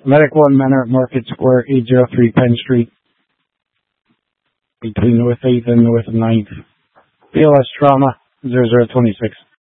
Medic 1 Manor, Market Square, 803 Penn Street, between North 8th and North 9th. PLS Trauma, 0026.